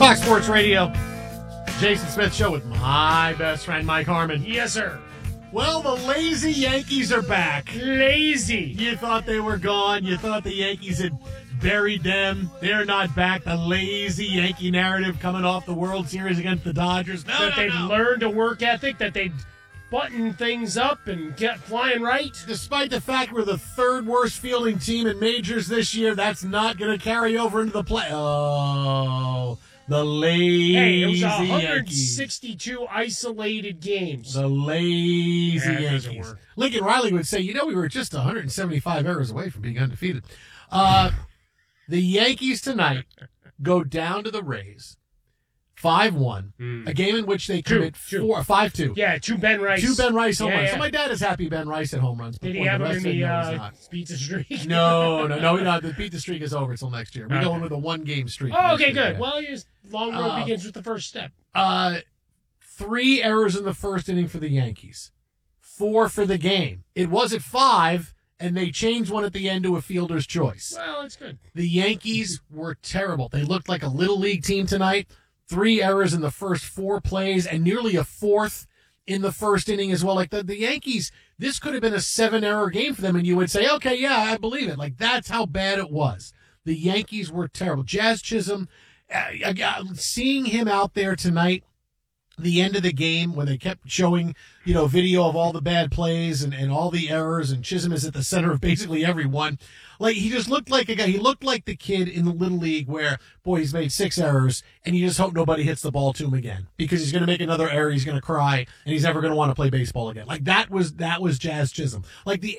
Fox Sports Radio, Jason Smith Show with my best friend, Mike Harmon. Yes, sir. Well, the lazy Yankees are back. Lazy. You thought they were gone. You thought the Yankees had buried them. They're not back. The lazy Yankee narrative coming off the World Series against the Dodgers. That they'd learned a work ethic, that they'd button things up and get flying right. Despite the fact we're the third worst fielding team in majors this year, that's not going to carry over into the play. Oh, the lazy Hey, it was Yankees. 162 isolated games. The lazy Yeah, it doesn't Yankees. work. Lincoln Riley would say, we were just 175 errors away from being undefeated. The Yankees tonight go down to the Rays, 5-1, a game in which they commit 5-2. Yeah, two Ben Rice. Two Ben Rice home runs. Yeah. So my dad is happy Ben Rice at home runs. Did he have him in the pizza streak? No. The pizza streak is over until next year. We're going with a one-game streak. Oh, okay, year, good. yeah. Well, your long road begins with the first step. 3 errors in the first inning for the Yankees. 4 for the game. It was at 5, and they changed one at the end to a fielder's choice. Well, it's good. The Yankees were terrible. They looked like a little league team tonight. 3 errors in the first 4 plays and nearly a 4th in the first inning as well. Like the Yankees, this could have been a 7-error game for them, and you would say, okay, yeah, I believe it. Like, that's how bad it was. The Yankees were terrible. Jazz Chisholm, seeing him out there tonight, the end of the game when they kept showing, video of all the bad plays and all the errors, and Chisholm is at the center of basically every one. Like, he just looked like a guy. He looked like the kid in the Little League where, boy, he's made 6 errors, and you just hope nobody hits the ball to him again because he's going to make another error, he's going to cry, and he's never going to want to play baseball again. Like, that was Jazz Chisholm. Like, the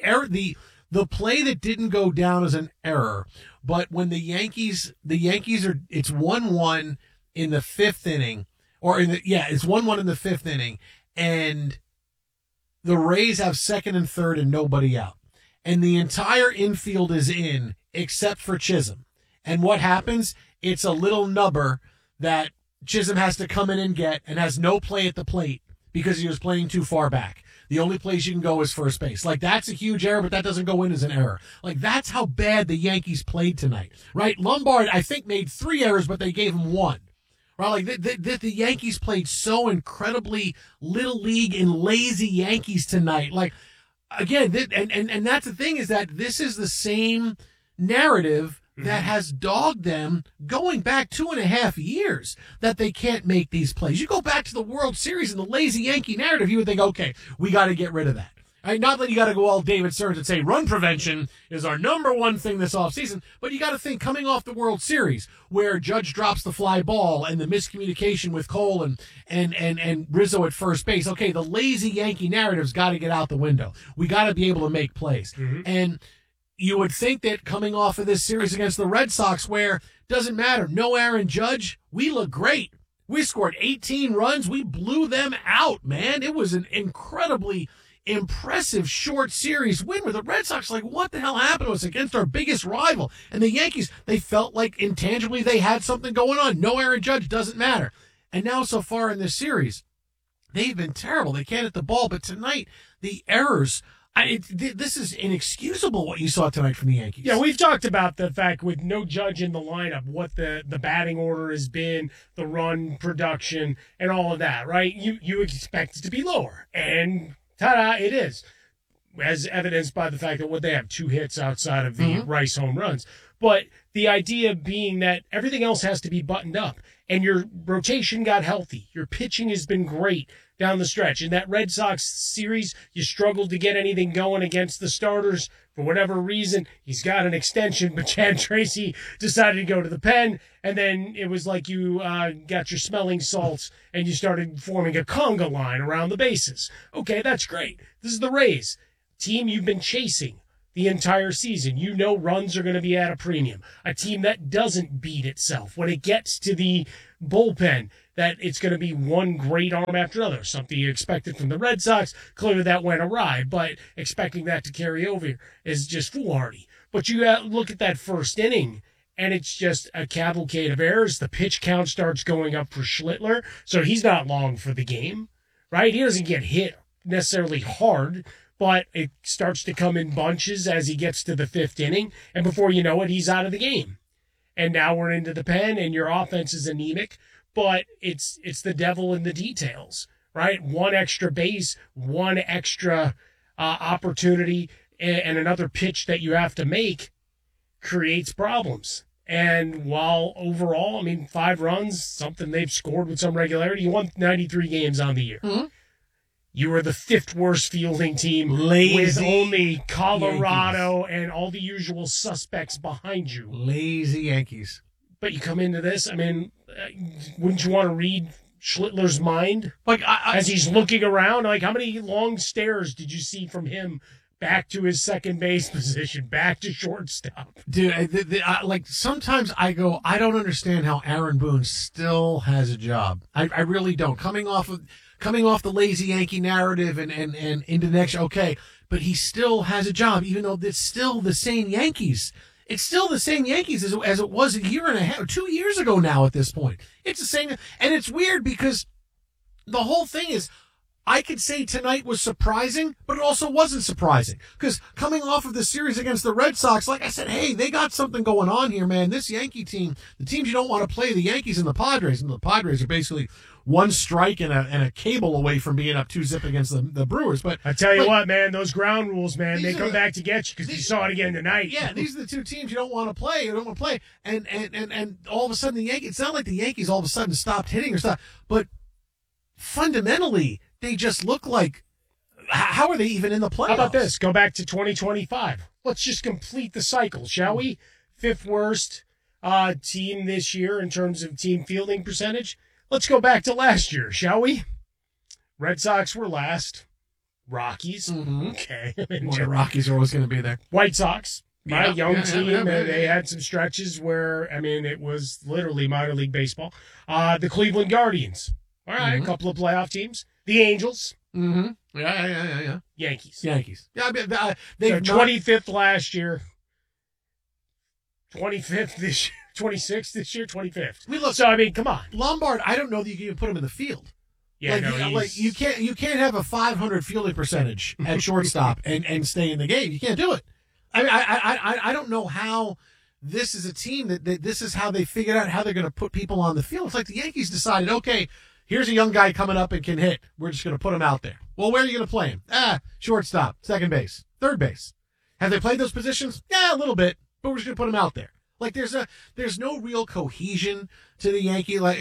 play that didn't go down as an error, but when the Yankees are, it's 1-1 in the 5th inning, it's 1-1 in the 5th inning, and the Rays have second and third and nobody out. And the entire infield is in except for Chisholm. And what happens? It's a little nubber that Chisholm has to come in and get and has no play at the plate because he was playing too far back. The only place you can go is first base. Like, that's a huge error, but that doesn't go in as an error. Like, that's how bad the Yankees played tonight, right? Lombard, I think, made 3 errors, but they gave him 1. Right, like the Yankees played so incredibly little league and lazy Yankees tonight. Like, again, and that's the thing, is that this is the same narrative that has dogged them going back 2.5 years, that they can't make these plays. You go back to the World Series and the lazy Yankee narrative, you would think, okay, we got to get rid of that. Right, not that you got to go all David Stearns and say run prevention is our number one thing this offseason, but you got to think, coming off the World Series where Judge drops the fly ball and the miscommunication with Cole and Rizzo at first base. Okay, the lazy Yankee narrative's got to get out the window. We got to be able to make plays. And you would think that coming off of this series against the Red Sox, where doesn't matter, no Aaron Judge, we look great. We scored 18 runs. We blew them out, man. It was an incredibly impressive short series win where the Red Sox, like, what the hell happened to us against our biggest rival? And the Yankees, they felt like intangibly they had something going on. No Aaron Judge, doesn't matter. And now so far in this series, they've been terrible. They can't hit the ball. But tonight, the errors, this is inexcusable what you saw tonight from the Yankees. Yeah, we've talked about the fact with no Judge in the lineup, what the batting order has been, the run production, and all of that, right? You expect it to be lower. And ta-da, it is, as evidenced by the fact that they have 2 hits outside of the Rice home runs. But the idea being that everything else has to be buttoned up, and your rotation got healthy. Your pitching has been great down the stretch. In that Red Sox series, you struggled to get anything going against the starters. For whatever reason, he's got an extension, but Chad Tracy decided to go to the pen, and then it was like you got your smelling salts and you started forming a conga line around the bases. Okay, that's great. This is the Rays, team you've been chasing the entire season. You know runs are going to be at a premium. A team that doesn't beat itself when it gets to the bullpen, that it's going to be one great arm after another. Something you expected from the Red Sox. Clearly that went awry, but expecting that to carry over is just foolhardy. But you look at that first inning, and it's just a cavalcade of errors. The pitch count starts going up for Schlittler, so he's not long for the game, right? He doesn't get hit necessarily hard, but it starts to come in bunches as he gets to the 5th inning, and before you know it, he's out of the game. And now we're into the pen, and your offense is anemic. but it's the devil in the details, right? One extra base, one extra opportunity, and another pitch that you have to make creates problems. And while overall, 5 runs, something they've scored with some regularity, you won 93 games on the year. Mm-hmm. You were the 5th worst fielding team with only Colorado and all the usual suspects behind you. Lazy Yankees. But you come into this, wouldn't you want to read Schlittler's mind? Like as he's looking around, like how many long stares did you see from him back to his second base position, back to shortstop? Dude, like sometimes I go, I don't understand how Aaron Boone still has a job. I really don't. Coming off the lazy Yankee narrative and into next, okay, but he still has a job, even though it's still the same Yankees. It's still the same Yankees as it was a year and a half, 2 years ago now at this point. It's the same, and it's weird because the whole thing is, I could say tonight was surprising, but it also wasn't surprising. Because coming off of the series against the Red Sox, like I said, hey, they got something going on here, man. This Yankee team, the teams you don't want to play, the Yankees and the Padres are basically one strike and a cable away from being up 2-0 against the Brewers. But I tell you what, man, those ground rules, man, they come back to get you because you saw it again tonight. Yeah, these are the two teams you don't want to play. You don't want to play. And all of a sudden the Yankees, it's not like the Yankees all of a sudden stopped hitting or stuff, but fundamentally, they just look like, how are they even in the playoffs? How about this? Go back to 2025. Let's just complete the cycle, shall we? 5th worst team this year in terms of team fielding percentage. Let's go back to last year, shall we? Red Sox were last. Rockies. Mm-hmm. Okay. The Rockies are always going to be there. White Sox. My young team, yeah. They had some stretches where, it was literally minor league baseball. The Cleveland Guardians. All right, a couple of playoff teams. The Angels. Mm-hmm. Yeah. Yankees. Yeah, They're 25th last year. 25th this year. 26th this year. 25th. So, come on. Lombard, I don't know that you can even put him in the field. Yeah, you can't have a 500 fielding percentage at shortstop and stay in the game. You can't do it. I don't know how this is a team that this is how they figured out how they're going to put people on the field. It's like the Yankees decided, okay, here's a young guy coming up and can hit. We're just going to put him out there. Well, where are you going to play him? Shortstop, second base, third base. Have they played those positions? Yeah, a little bit, but we're just going to put him out there. Like there's no real cohesion to the Yankee. Like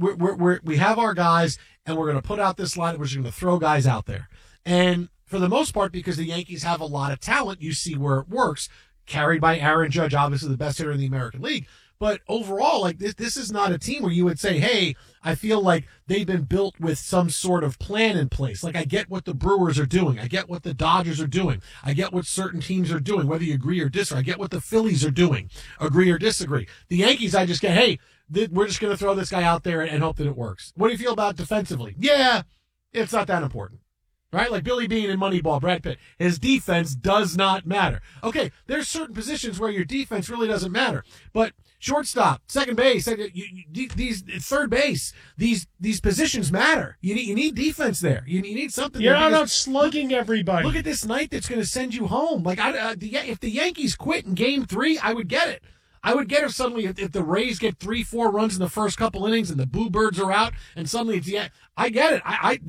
we have our guys and we're going to put out this line. We're just going to throw guys out there. And for the most part, because the Yankees have a lot of talent, you see where it works. Carried by Aaron Judge, obviously the best hitter in the American League. But overall, like this is not a team where you would say, hey, I feel like they've been built with some sort of plan in place. Like I get what the Brewers are doing. I get what the Dodgers are doing. I get what certain teams are doing, whether you agree or disagree. I get what the Phillies are doing, agree or disagree. The Yankees, I just get, hey, we're just going to throw this guy out there and hope that it works. What do you feel about defensively? Yeah, it's not that important. Right? Like Billy Beane in Moneyball, Brad Pitt. His defense does not matter. Okay, there's certain positions where your defense really doesn't matter. But shortstop, second base, these third base, these positions matter. You need defense there. You need something. You're not slugging everybody. Look at this night that's going to send you home. Like if the Yankees quit in Game 3, I would get it. I would get if suddenly if the Rays get 3-4 runs in the first couple innings and the Boo Birds are out and suddenly it's I get it.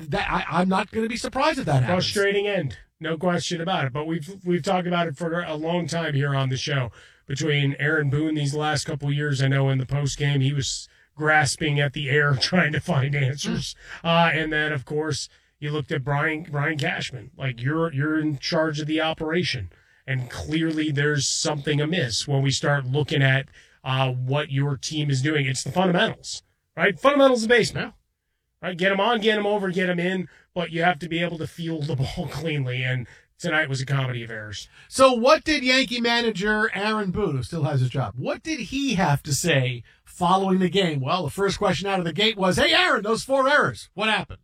I'm not going to be surprised if that happens. Frustrating end, no question about it. But we've talked about it for a long time here on the show. Between Aaron Boone these last couple of years, I know in the post game he was grasping at the air trying to find answers, and then of course you looked at Brian Cashman. Like you're in charge of the operation. And clearly there's something amiss when we start looking at what your team is doing. It's the fundamentals, right? Fundamentals of baseball, right? Get them on, get them over, get them in, but you have to be able to field the ball cleanly. And tonight was a comedy of errors. So what did Yankee manager Aaron Boone, who still has his job, what did he have to say following the game? Well, the first question out of the gate was, hey, Aaron, those 4 errors, what happened?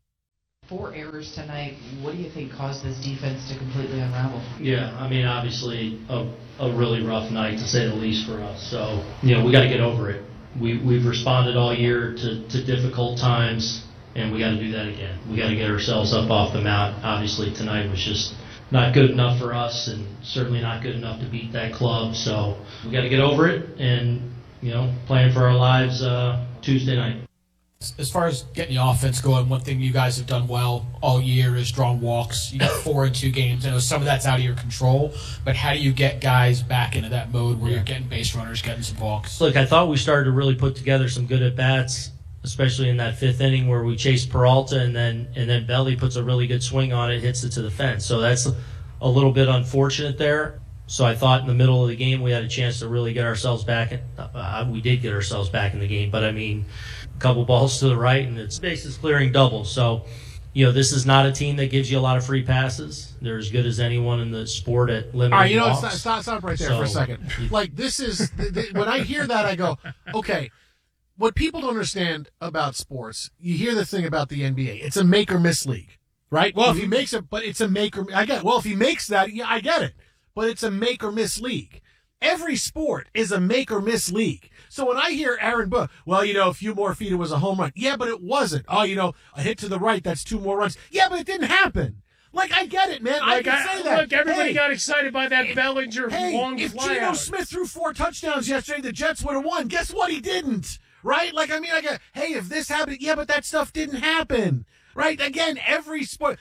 4 errors tonight. What do you think caused this defense to completely unravel? Yeah, obviously a really rough night to say the least for us. So, we got to get over it. We've responded all year to difficult times, and we got to do that again. We got to get ourselves up off the mat. Obviously, tonight was just not good enough for us, and certainly not good enough to beat that club. So we got to get over it, and playing for our lives Tuesday night. As far as getting the offense going, one thing you guys have done well all year is drawn walks. You got 4 in 2 games. I know some of that's out of your control, but how do you get guys back into that mode where you're getting base runners, getting some walks? Look, I thought we started to really put together some good at-bats, especially in that 5th inning where we chased Peralta and then Belly puts a really good swing on it, hits it to the fence. So that's a little bit unfortunate there. So I thought in the middle of the game we had a chance to really get ourselves back. We did get ourselves back in the game, but I mean, a couple balls to the right and it's bases clearing double. So, this is not a team that gives you a lot of free passes. They're as good as anyone in the sport at limiting All right, walks. stop right there for a second. Like, this is, when I hear that, I go, okay, what people don't understand about sports, you hear the thing about the NBA. It's a make or miss league, right? Well, if he makes it, but it's a make or, I get it. Well, if he makes that, yeah, I get it. But it's a make or miss league. Every sport is a make or miss league. So when I hear Aaron Boone, well, a few more feet, it was a home run. Yeah, but it wasn't. Oh, a hit to the right, that's 2 more runs. Yeah, but it didn't happen. Like, I get it, man. I can say that. Look, everybody got excited by that Bellinger long if flyout. Geno Smith threw 4 touchdowns yesterday, the Jets would have won. Guess what? He didn't. Right? Like, I mean, hey, if this happened, yeah, but that stuff didn't happen. Right? Again, every sport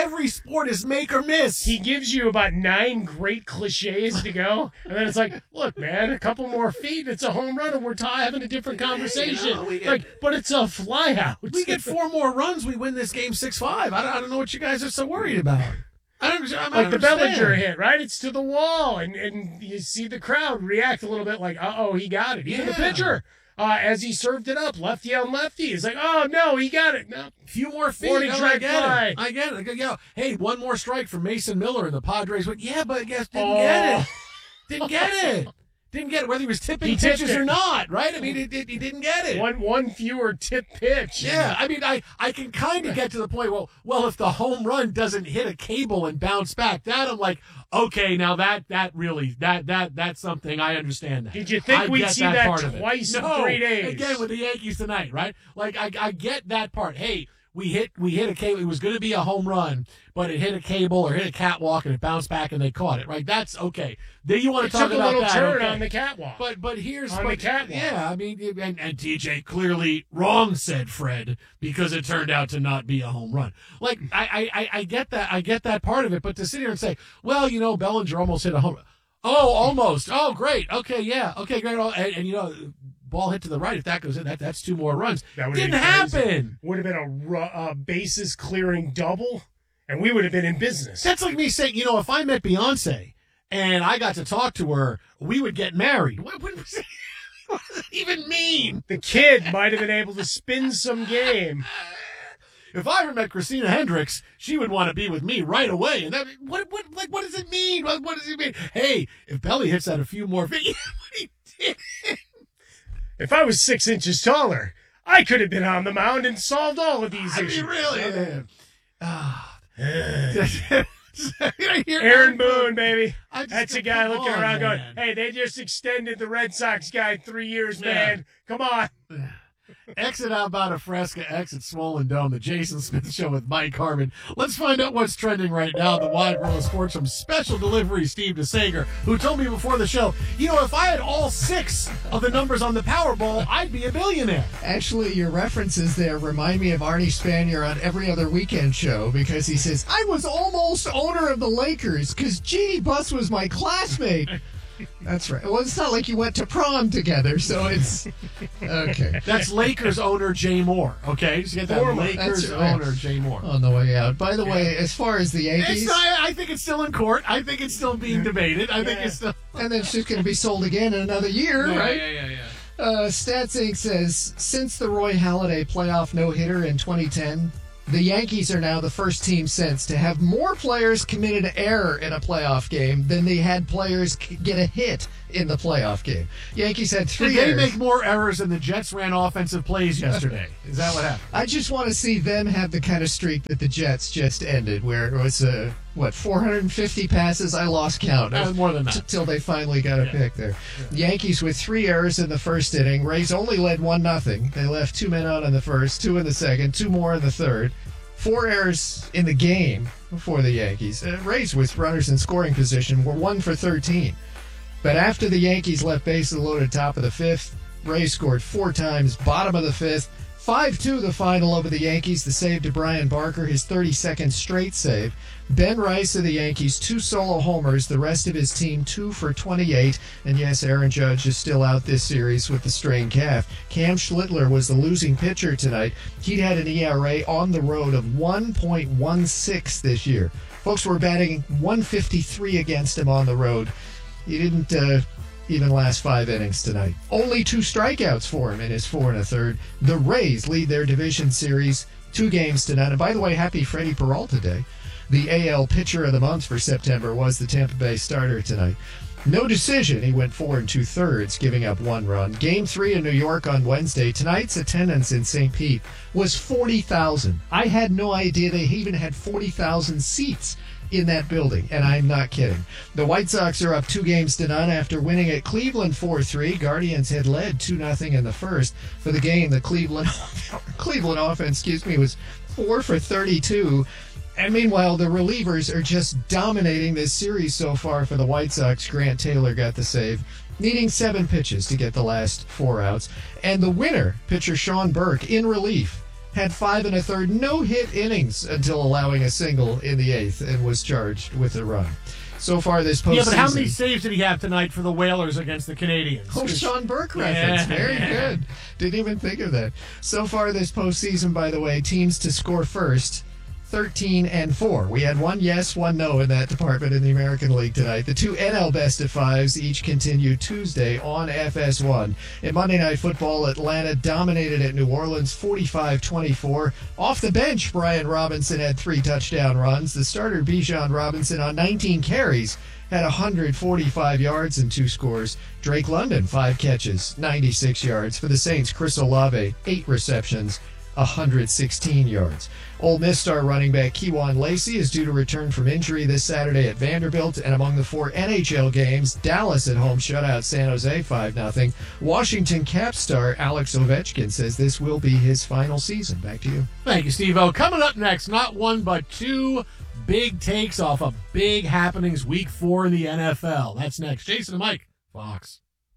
is make or miss. He gives you about 9 great cliches to go, and then it's like, look, man, a couple more feet, it's a home run, and we're having a different conversation. But it's a flyout. We get 4 more runs, we win this game 6-5. I don't know what you guys are so worried about. I don't the Bellinger hit, right? It's to the wall, and you see the crowd react a little bit like, uh-oh, he got it. Even the pitcher. As he served it up, lefty on lefty. He's like, oh, no, he got it. No. Few more feet. I get it. Hey, 1 more strike for Mason Miller and the Padres. But yeah, but I guess didn't get it. Didn't get it, whether he was tipping pitches or not, right? I mean, he didn't get it. One fewer tip pitch. Yeah, I mean, I can kind of get to the point, well, if the home run doesn't hit a cable and bounce back, that I'm like, okay, now that's something I understand that. Did you think we'd see that twice in 3 days? Again, with the Yankees tonight, right? Like, I get that part. Hey, we hit a cable. It was going to be a home run, but it hit a cable or hit a catwalk and it bounced back and they caught it. Right? That's okay. Then you want to talk about that? It took a little turn on the catwalk. But here's the catwalk. Yeah, I mean, and TJ clearly wrong, said Fred, because it turned out to not be a home run. Like I get that. I get that part of it. But to sit here and say, well, Bellinger almost hit a home run. Oh, almost. Oh, great. Okay, yeah. Okay, great. And ball hit to the right. If that goes in, that's 2 more runs. That didn't happen. Would have been a bases clearing double, and we would have been in business. That's like me saying, if I met Beyonce and I got to talk to her, we would get married. What does it even mean? The kid might have been able to spin some game. If I ever met Christina Hendricks, she would want to be with me right away. And what does it mean? What does it mean? Hey, if Belly hits out a few more feet, he did. If I was 6 inches taller, I could have been on the mound and solved all of these issues. Really? Aaron Boone, baby. That's a guy looking around going, hey, they just extended the Red Sox guy 3 years, man. Come on. Exit out Bada Fresca, exit Swollen Dome, the Jason Smith Show with Mike Harmon. Let's find out what's trending right now. The Wide World of Sports from Special Delivery Steve DeSager, who told me before the show, if I had all 6 of the numbers on the Powerball, I'd be a billionaire. Actually, your references there remind me of Arnie Spanier on Every Other Weekend show, because he says, I was almost owner of the Lakers because Jeannie Buss was my classmate. That's right. Well, it's not like you went to prom together, so it's okay. That's Lakers owner Jay Moore. Okay, just get that. Lakers owner Jay Moore on the way out. By the way, as far as the Yankees, I think it's still in court. I think it's still being debated. I think it's still, and then it's just going to be sold again in another year, right? Yeah. Stats Inc. says since the Roy Halladay playoff no-hitter in 2010. The Yankees are now the first team since to have more players commit an error in a playoff game than they had players get a hit in the playoff game. Yankees had 3 errors. Did they make more errors than the Jets ran offensive plays yesterday? Is that what happened? I just want to see them have the kind of streak that the Jets just ended, where it was, 450 passes? I lost count. More than that. Till they finally got a pick there. Yeah. Yankees with 3 errors in the first inning. Rays only led 1-0. They left 2 men out in the first, 2 in the second, 2 more in the third. 4 errors in the game for the Yankees. Rays with runners in scoring position were 1 for 13. But after the Yankees left bases loaded top of the 5th, Rays scored 4 times, bottom of the 5th, 5-2 the final over the Yankees. The save to Brian Barker, his 32nd straight save. Ben Rice of the Yankees, 2 solo homers. The rest of his team, 2 for 28. And yes, Aaron Judge is still out this series with the strained calf. Cam Schlittler was the losing pitcher tonight. He'd had an ERA on the road of 1.16 this year. Folks were batting 153 against him on the road. He didn't even last 5 innings tonight. Only 2 strikeouts for him in his 4 1/3. The Rays lead their division series 2 games to none. And by the way, happy Freddie Peralta Day. The AL Pitcher of the Month for September was the Tampa Bay starter tonight. No decision. He went 4 2/3, giving up 1 run. Game 3 in New York on Wednesday. Tonight's attendance in St. Pete was 40,000. I had no idea they even had 40,000 seats in that building, and I'm not kidding. The White Sox are up 2 games to none after winning at Cleveland 4-3. Guardians had led 2-0 in the first. For the game, the Cleveland offense, was 4 for 32. And meanwhile, the relievers are just dominating this series so far for the White Sox. Grant Taylor got the save, needing 7 pitches to get the last 4 outs. And the winner, pitcher Sean Burke, in relief, had 5 1/3 no-hit innings until allowing a single in the 8th and was charged with a run. So far this postseason. Yeah, but how many saves did he have tonight for the Whalers against the Canadians? Oh, Sean Burke reference. Yeah. Very good. Didn't even think of that. So far this postseason, by the way, teams to score first, 13-4. We had 1 yes, 1 no in that department in the American League tonight. The 2 NL best-of-5s each continue Tuesday on FS1. In Monday Night Football, Atlanta dominated at New Orleans 45-24. Off the bench, Brian Robinson had 3 touchdown runs. The starter, Bijan Robinson, on 19 carries, had 145 yards and 2 scores. Drake London, 5 catches, 96 yards. For the Saints, Chris Olave, 8 receptions, 116 yards. Ole Miss star running back Kewan Lacey is due to return from injury this Saturday at Vanderbilt. And among the 4 NHL games, Dallas at home shut out San Jose 5-0. Washington Caps star Alex Ovechkin says this will be his final season. Back to you. Thank you, Steve-O. Coming up next, not 1 but 2 big takes off of big happenings week 4 in the NFL. That's next. Jason and Mike, Fox.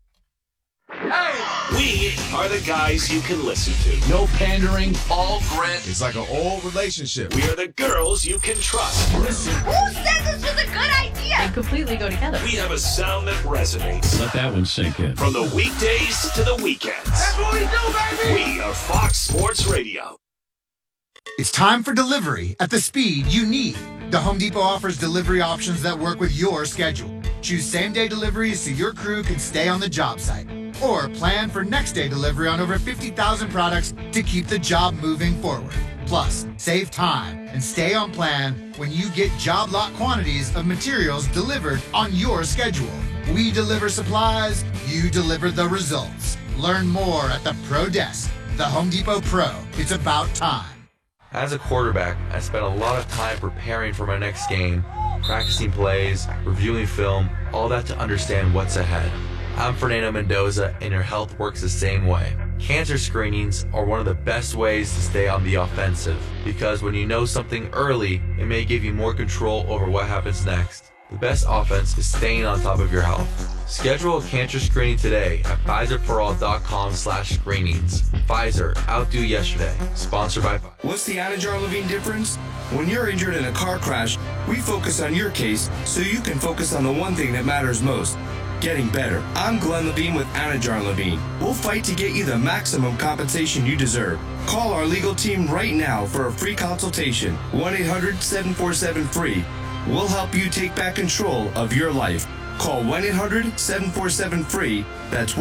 We are the guys you can listen to. No pandering, all grit. It's like an old relationship. We are the girls you can trust. Listen. Who said this was a good idea? They completely go together. We have a sound that resonates. Let that one sink in. From the weekdays to the weekends. That's what we do, baby! We are Fox Sports Radio. It's time for delivery at the speed you need. The Home Depot offers delivery options that work with your schedule. Choose same-day deliveries so your crew can stay on the job site. Or plan for next-day delivery on over 50,000 products to keep the job moving forward. Plus, save time and stay on plan when you get job lot quantities of materials delivered on your schedule. We deliver supplies, you deliver the results. Learn more at the Pro Desk. The Home Depot Pro. It's about time. As a quarterback, I spent a lot of time preparing for my next game, practicing plays, reviewing film, all that to understand what's ahead. I'm Fernando Mendoza, and your health works the same way. Cancer screenings are one of the best ways to stay on the offensive, because when you know something early, it may give you more control over what happens next. The best offense is staying on top of your health. Schedule a cancer screening today at PfizerForAll.com/screenings. Pfizer, outdo yesterday. Sponsored by Pfizer. What's the Anajar Levine difference? When you're injured in a car crash, we focus on your case so you can focus on the one thing that matters most. Getting better. I'm Glenn Levine with Anajar Levine. We'll fight to get you the maximum compensation you deserve. Call our legal team right now for a free consultation. 1-800-747-FREE. We'll help you take back control of your life. Call 1-800-747-FREE. That's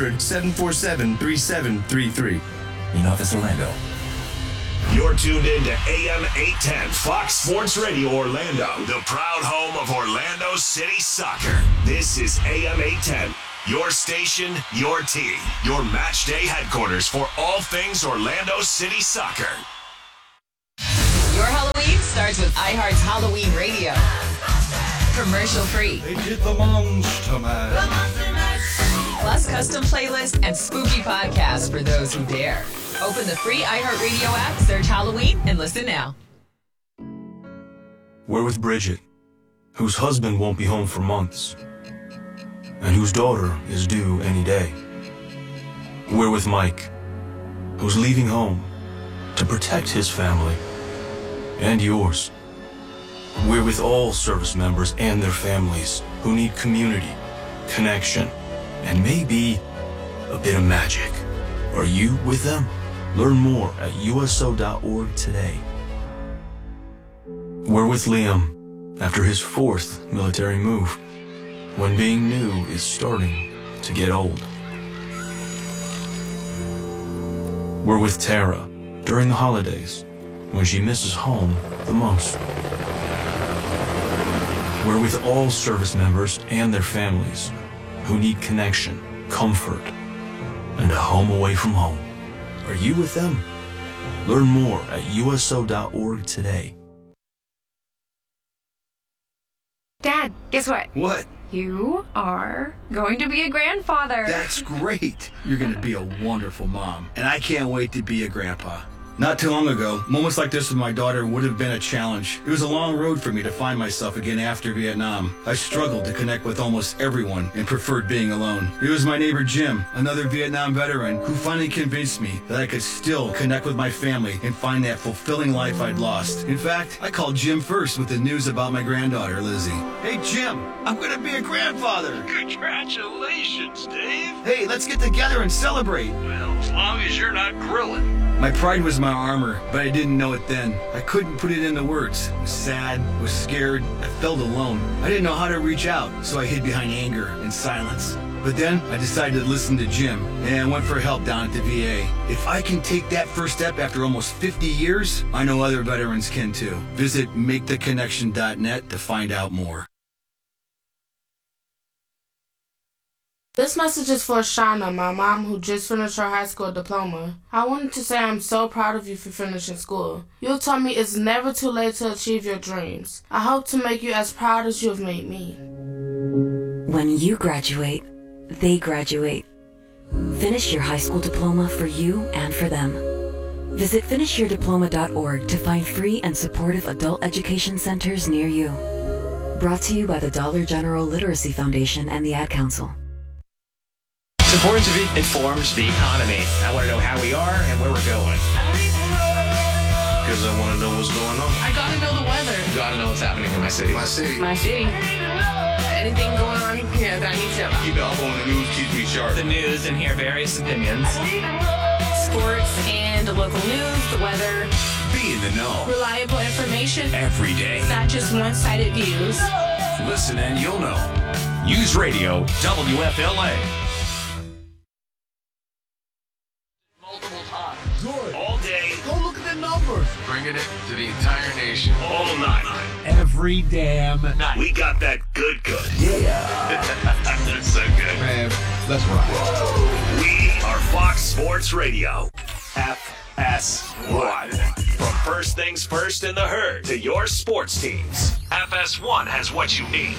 1-800-747-3733. In Office Orlando. You're tuned in to AM 810 Fox Sports Radio Orlando, the proud home of Orlando City Soccer. This is AM 810, your station, your team, your match day headquarters for all things Orlando City Soccer. Your Halloween starts with iHeart's Halloween Radio. Commercial free. They did the Monster Mash. Plus custom playlists and spooky podcasts for those who dare. Open the free iHeartRadio app, search Halloween, and listen now. We're with Bridget, whose husband won't be home for months, and whose daughter is due any day. We're with Mike, who's leaving home to protect his family and yours. We're with all service members and their families who need community, connection, and maybe a bit of magic. Are you with them? Learn more at USO.org today. We're with Liam after his 4th military move, when being new is starting to get old. We're with Tara during the holidays, when she misses home the most. We're with all service members and their families who need connection, comfort, and a home away from home. Are you with them? Learn more at USO.org today. Dad, guess what? What? You are going to be a grandfather. That's great. You're going to be a wonderful mom, and I can't wait to be a grandpa. Not too long ago, moments like this with my daughter would have been a challenge. It was a long road for me to find myself again after Vietnam. I struggled to connect with almost everyone and preferred being alone. It was my neighbor Jim, another Vietnam veteran, who finally convinced me that I could still connect with my family and find that fulfilling life I'd lost. In fact, I called Jim first with the news about my granddaughter, Lizzie. Hey Jim, I'm gonna be a grandfather. Congratulations, Dave. Hey, let's get together and celebrate. Well, as long as you're not grilling. My pride was my armor, but I didn't know it then. I couldn't put it into words. I was sad, was scared, I felt alone. I didn't know how to reach out, so I hid behind anger and silence. But then I decided to listen to Jim, and I went for help down at the VA. If I can take that first step after almost 50 years, I know other veterans can too. Visit MakeTheConnection.net to find out more. This message is for Shauna, my mom, who just finished her high school diploma. I wanted to say I'm so proud of you for finishing school. You told me it's never too late to achieve your dreams. I hope to make you as proud as you have made me. When you graduate, they graduate. Finish your high school diploma for you and for them. Visit finishyourdiploma.org to find free and supportive adult education centers near you. Brought to you by the Dollar General Literacy Foundation and the Ad Council. It's important to be informs the economy. I want to know how we are and where we're going. Because I want to know what's going on. I gotta know the weather. You gotta know what's happening in my city. My city. My city. Anything going on here that I need to know. Keep it up on the news, keeps me sharp. The news and hear various opinions. Sports and the local news, the weather. Be in the know. Reliable information. Every day. Not just one-sided views. Listen and you'll know. News Radio, WFLA. Good. All day. Go look at the numbers. Bringing it to the entire nation. All night. Every damn night. We got that good. Yeah. That's so good. Man, let's rock. We are Fox Sports Radio. FS1. From first things first in the herd to your sports teams, FS1 has what you need.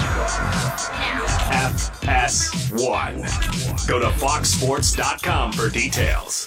FS1. Go to foxsports.com for details.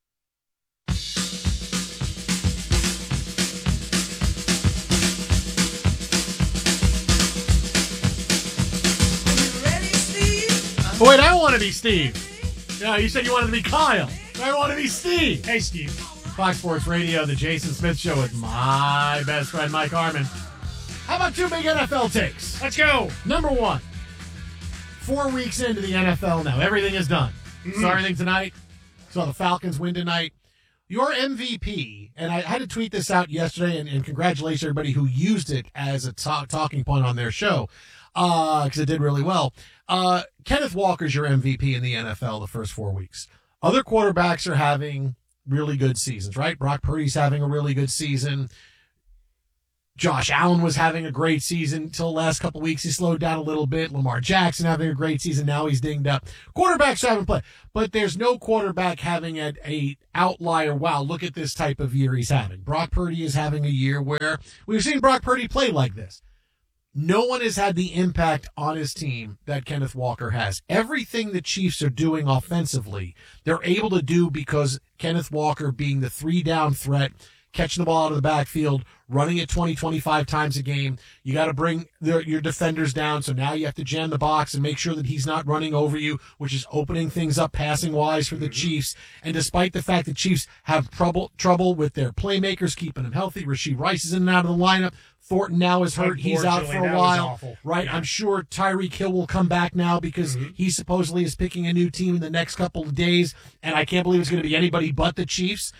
Oh, wait, I want to be Steve. Yeah, you said you wanted to be Kyle. I want to be Steve. Hey, Steve. Fox Sports Radio, the Jason Smith Show with my best friend, Mike Harmon. How about two big NFL takes? Let's go. Number one, 4 weeks into the NFL now. Everything is done. Saw everything tonight. Saw the Falcons win tonight. Your MVP, and I had to tweet this out yesterday, and congratulations to everybody who used it as a talking point on their show, because it did really well. Kenneth Walker's your MVP in the NFL the first 4 weeks. Other quarterbacks are having really good seasons, right? Brock Purdy's having a really good season. Josh Allen was having a great season until the last couple weeks. He slowed down a little bit. Lamar Jackson having a great season. Now he's dinged up. Quarterbacks haven't played, but there's no quarterback having a outlier. Wow, look at this type of year he's having. Brock Purdy is having a year where we've seen Brock Purdy play like this. No one has had the impact on his team that Kenneth Walker has. Everything the Chiefs are doing offensively, they're able to do because Kenneth Walker, being the 3-down threat, catching the ball out of the backfield, running it 20, 25 times a game. You got to bring your defenders down, so now you have to jam the box and make sure that he's not running over you, which is opening things up passing-wise for the Chiefs. And despite the fact that Chiefs have trouble with their playmakers, keeping them healthy, Rashee Rice is in and out of the lineup. Thornton now is hurt. He's out for a while. Right? Yeah. I'm sure Tyreek Hill will come back now because he supposedly is picking a new team in the next couple of days, and I can't believe it's going to be anybody but the Chiefs.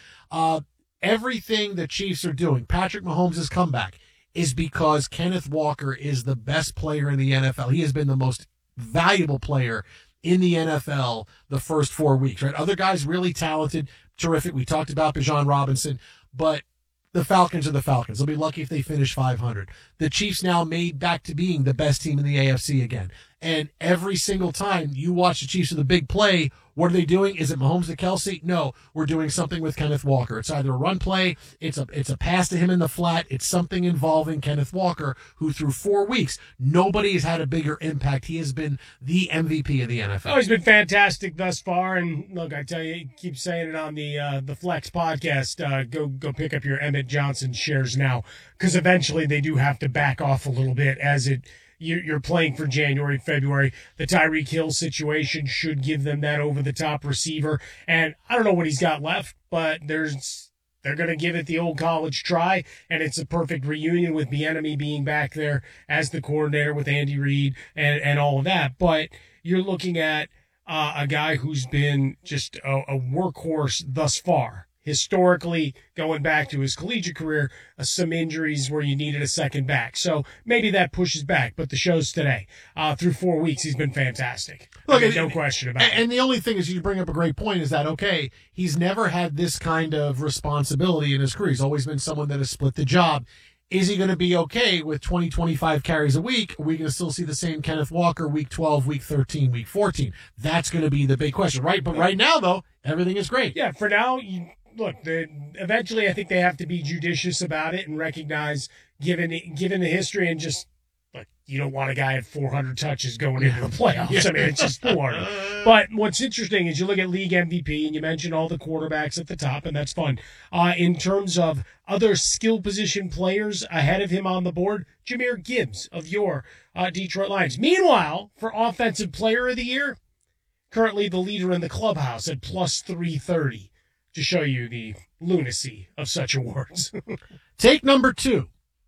Everything the Chiefs are doing, Patrick Mahomes' comeback, is because Kenneth Walker is the best player in the NFL. He has been the most valuable player in the NFL the first 4 weeks, right? Other guys really talented, terrific. We talked about Bijan Robinson, but the Falcons are the Falcons. They'll be lucky if they finish 500. The Chiefs now made back to being the best team in the AFC again. And every single time you watch the Chiefs with a big play, what are they doing? Is it Mahomes to Kelsey? No, we're doing something with Kenneth Walker. It's either a run play, it's a pass to him in the flat, it's something involving Kenneth Walker, who through 4 weeks, nobody has had a bigger impact. He has been the MVP of the NFL. Oh, he's been fantastic thus far. And look, I tell you, keep saying it on the Flex podcast. Go pick up your Emmett Johnson shares now, because eventually they do have to back off a little bit as you're playing for January, February. The Tyreek Hill situation should give them that over-the-top receiver. And I don't know what he's got left, but they're going to give it the old college try, and it's a perfect reunion with Bieniemy being back there as the coordinator with Andy Reid and all of that. But you're looking at a guy who's been just a workhorse thus far. Historically, going back to his collegiate career, some injuries where you needed a second back. So maybe that pushes back, but the show's today. Through 4 weeks, he's been fantastic. Look, no question about it. And the only thing is, you bring up a great point, is that, okay, he's never had this kind of responsibility in his career. He's always been someone that has split the job. Is he going to be okay with 20, 25 carries a week? Are we going to still see the same Kenneth Walker week 12, week 13, week 14? That's going to be the big question, right? But right now, though, everything is great. Yeah, for now, look, eventually I think they have to be judicious about it and recognize, given the history, and just, look, you don't want a guy at 400 touches going into the playoffs. I mean, it's just foreign. But what's interesting is you look at league MVP, and you mentioned all the quarterbacks at the top, and that's fun. In terms of other skill position players ahead of him on the board, Jahmyr Gibbs of your Detroit Lions. Meanwhile, for Offensive Player of the Year, currently the leader in the clubhouse at plus 330. To show you the lunacy of such awards. Take number 2.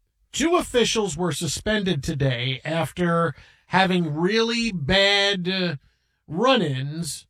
2 officials were suspended today after having really bad run-ins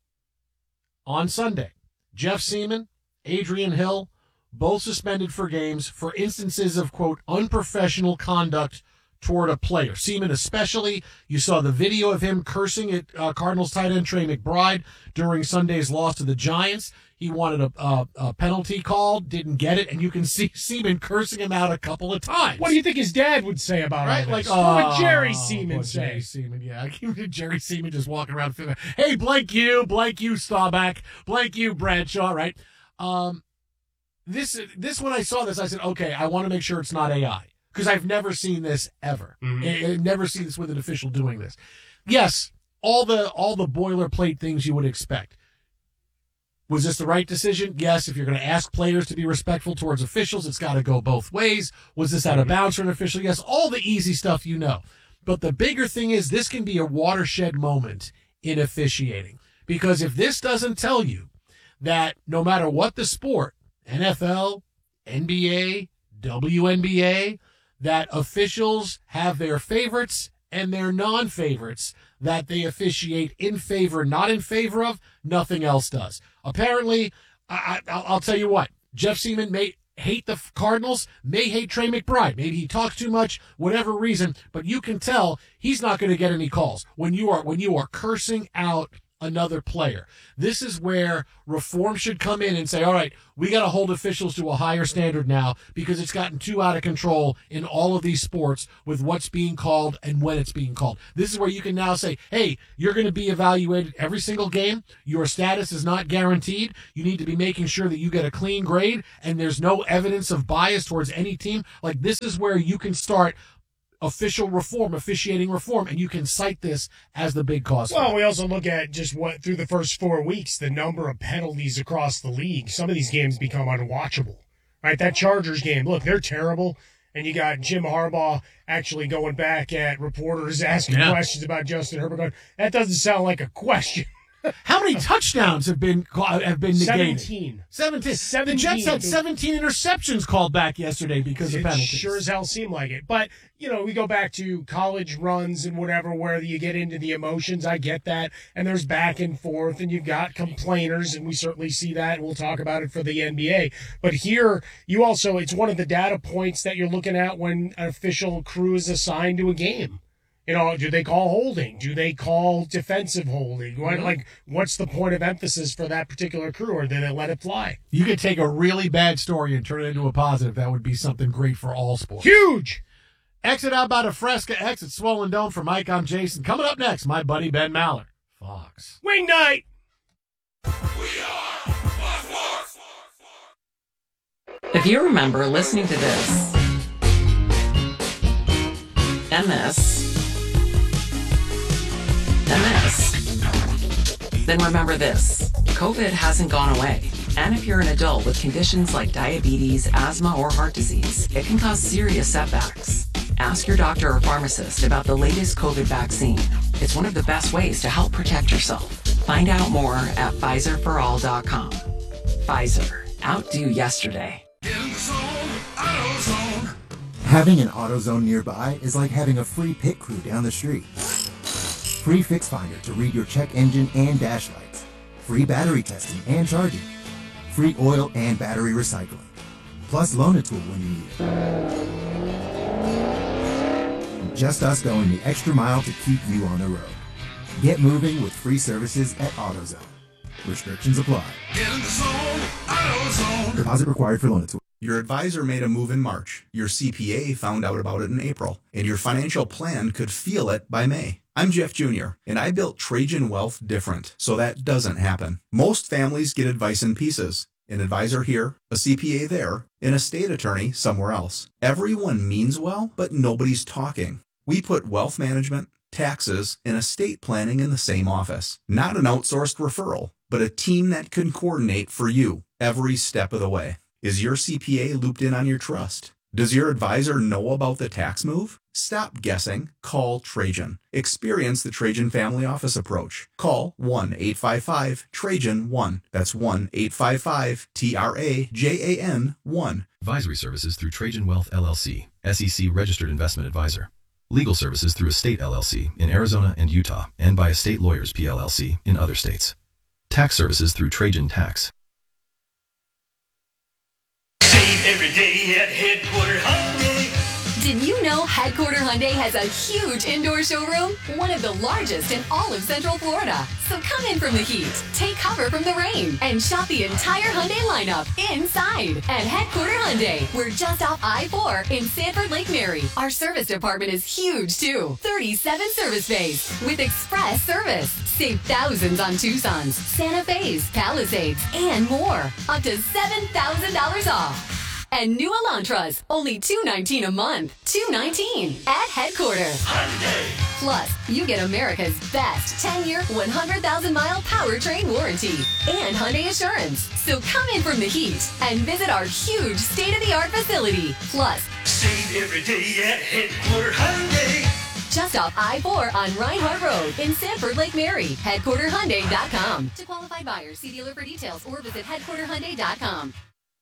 on Sunday. Jeff Seaman, Adrian Hill, both suspended for games for instances of, quote, unprofessional conduct toward a player. Seaman especially, you saw the video of him cursing at Cardinals tight end Trey McBride during Sunday's loss to the Giants. He wanted a penalty called, didn't get it, and you can see Seaman cursing him out a couple of times. What do you think his dad would say about all this? Like, what would Jerry Seaman say? Jerry Seaman, yeah. Jerry Seaman just walking around, hey, blank you, Staubach, blank you, Bradshaw, right? This when I saw this, I said, okay, I want to make sure it's not AI. Because I've never seen this ever. I've never seen this with an official doing this. Yes, all the boilerplate things you would expect. Was this the right decision? Yes. If you're going to ask players to be respectful towards officials, it's got to go both ways. Was this out of bounds for an official? Yes. All the easy stuff you know. But the bigger thing is, this can be a watershed moment in officiating. Because if this doesn't tell you that no matter what the sport, NFL, NBA, WNBA, that officials have their favorites and their non-favorites that they officiate in favor, not in favor of, nothing else does. Apparently, I'll tell you what, Jeff Seaman may hate the Cardinals, may hate Trey McBride. Maybe he talks too much, whatever reason, but you can tell he's not going to get any calls when you are cursing out another player. This is where reform should come in and say, all right, we got to hold officials to a higher standard now, because it's gotten too out of control in all of these sports with what's being called and when it's being called. This is where you can now say, hey, you're going to be evaluated every single game. Your status is not guaranteed. You need to be making sure that you get a clean grade and there's no evidence of bias towards any team. Like, this is where you can start official reform, officiating reform, and you can cite this as the big cause. Well, we also look at just what, through the first 4 weeks, the number of penalties across the league. Some of these games become unwatchable, right? That Chargers game, look, they're terrible. And you got Jim Harbaugh actually going back at reporters asking questions about Justin Herbert. Going, that doesn't sound like a question. How many touchdowns have been negated? 17. 17. The Jets had 17 interceptions called back yesterday because of penalties. Sure as hell seemed like it. But, we go back to college runs and whatever where you get into the emotions. I get that. And there's back and forth, and you've got complainers, and we certainly see that, and we'll talk about it for the NBA. But here, you also, it's one of the data points that you're looking at when an official crew is assigned to a game. Do they call holding? Do they call defensive holding? What's the point of emphasis for that particular crew, or do they let it fly? You could take a really bad story and turn it into a positive. That would be something great for all sports. Huge! Exit out by the Fresca, exit Swollen Dome. For Mike, I'm Jason. Coming up next, my buddy Ben Maller. Fox. Wing night! If you remember listening to this, and this, then remember this. COVID hasn't gone away. And if you're an adult with conditions like diabetes, asthma, or heart disease, it can cause serious setbacks. Ask your doctor or pharmacist about the latest COVID vaccine. It's one of the best ways to help protect yourself. Find out more at PfizerForAll.com. Pfizer. Outdo yesterday. Having an AutoZone nearby is like having a free pit crew down the street. Free Fix Finder to read your check engine and dash lights. Free battery testing and charging. Free oil and battery recycling. Plus loan a tool when you need it. Just us going the extra mile to keep you on the road. Get moving with free services at AutoZone. Restrictions apply. Get in the zone, AutoZone. Deposit required for loan a tool. Your advisor made a move in March. Your CPA found out about it in April. And your financial plan could feel it by May. I'm Jeff Jr., and I built Trajan Wealth different, so that doesn't happen. Most families get advice in pieces. An advisor here, a CPA there, an estate attorney somewhere else. Everyone means well, but nobody's talking. We put wealth management, taxes, and estate planning in the same office. Not an outsourced referral, but a team that can coordinate for you every step of the way. Is your CPA looped in on your trust? Does your advisor know about the tax move? Stop guessing. Call Trajan. Experience the Trajan Family Office approach. Call 1-855-TRAJAN-1. That's 1-855-TRAJAN-1. Advisory services through Trajan Wealth LLC, SEC registered investment advisor. Legal services through Estate LLC in Arizona and Utah, and by Estate Lawyers PLLC in other states. Tax services through Trajan Tax. Save every day at Headquarter Hyundai. Did you know Headquarter Hyundai has a huge indoor showroom? One of the largest in all of Central Florida. So come in from the heat, take cover from the rain, and shop the entire Hyundai lineup inside. At Headquarter Hyundai, we're just off I-4 in Sanford Lake Mary. Our service department is huge too. 37 service bays with express service. Save thousands on Tucsons, Santa Fe's, Palisades, and more. Up to $7,000 off. And new Elantras, only $219 a month. $219 at Headquarter. Hyundai. Plus, you get America's best 10-year, 100,000-mile powertrain warranty and Hyundai Assurance. So come in from the heat and visit our huge state-of-the-art facility. Plus, save every day at Headquarter Hyundai. Just off I-4 on Reinhardt Road in Sanford Lake Mary. HeadquarterHyundai.com. To qualified buyers, see dealer for details or visit HeadquarterHyundai.com.